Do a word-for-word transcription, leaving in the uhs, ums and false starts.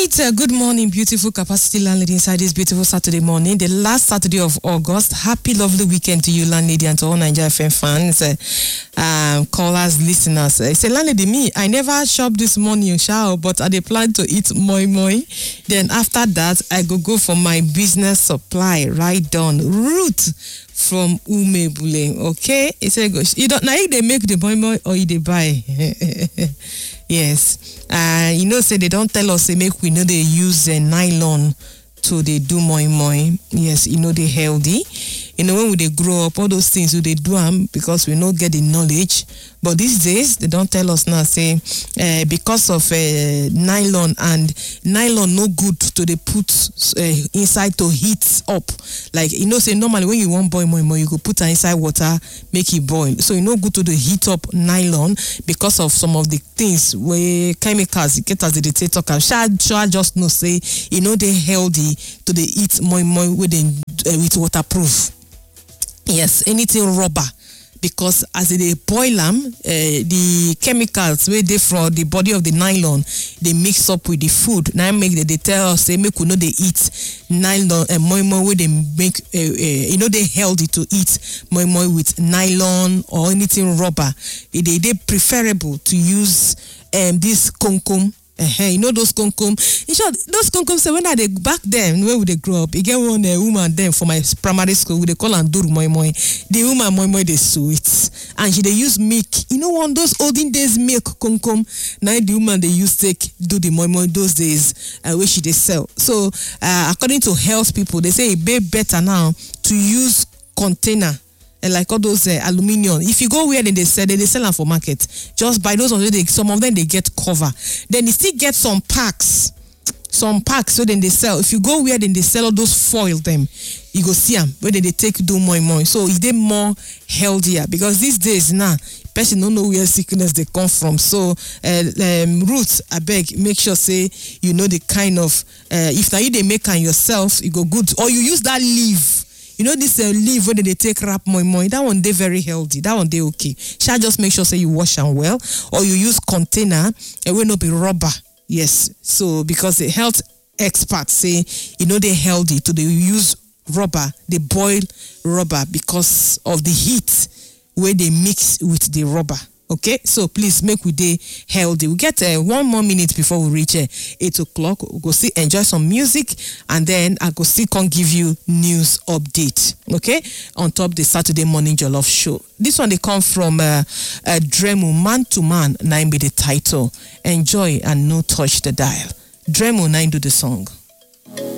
right, uh, good morning, beautiful capacity landlady inside this beautiful Saturday morning, the last Saturday of August. Happy, lovely weekend to you, landlady, and to all Nigeria F M fans, uh, um, callers, listeners. Uh, say, landlady, me, I never shop this morning, shall, but I dey plan to eat moi moi. Then after that, I go go for my business supply, right down route from Umebule. Okay, it's a good. You don't now they make the moi moi or they buy. Yes, uh, you know, say they don't tell us, they make we know they use a uh, nylon to they do moi moi. Yes, you know they healthy. You know, when we they grow up, all those things we they do them because we not get the knowledge. But these days, they don't tell us now, say, uh, because of uh, nylon and nylon no good to they put uh, inside to heat up. Like, you know, say normally when you want boil moi moi, you go put it inside water, make it boil. So you know good to the heat up nylon because of some of the things where chemicals get as the dictator can. Shall just know, say, you know, they healthy to the eat moi moi with, uh, with waterproof. Yes, anything rubber. Because as they boil them, uh, the chemicals where they from the body of the nylon, they mix up with the food. Now make the they tell us they make we know they eat nylon and moi moi where they make uh, uh, you know they healthy to eat moi moi with nylon or anything rubber. It they, they preferable to use um this konkom. Uh-huh. You know those konkom. In short, those konkom say when I they back then when we they grow up, you get one uh, woman then for my primary school, we they call and do moi moi. The woman moi moi they sweet, and she they use milk. You know one those olden days milk konkom. Now the woman they use take do the moi moi those days uh, where she they sell. So uh, according to health people, they say it be better now to use container. Like all those uh, aluminium. If you go where they sell, they, they sell them for market. Just buy those ones. They, some of them they get cover. Then you still get some packs, some packs. So then they sell. If you go where then they sell all those foil them, you go see them where they, they take do more and more. So is they more healthier because these days now, person don't know where sickness they come from. So uh, um, roots, I beg, make sure say you know the kind of uh, if now you they make on yourself, you go good or you use that leaf. You know this uh, leaf where they take wrap moi moi. That one they very healthy. That one they okay. Shall just make sure say you wash them well, or you use container. It will not be rubber. Yes. So because the health experts say you know they healthy, to they use rubber. They boil rubber because of the heat where they mix with the rubber. Okay, so please make we day healthy. We get uh, one more minute before we reach uh, eight o'clock. We'll go see, enjoy some music, and then I go see, can give you news update. Okay, on top the Saturday morning Jollof show. This one they come from uh, uh, Dremu, Man to Man. Nine be the title. Enjoy and no touch the dial. Dremu, nine do the song.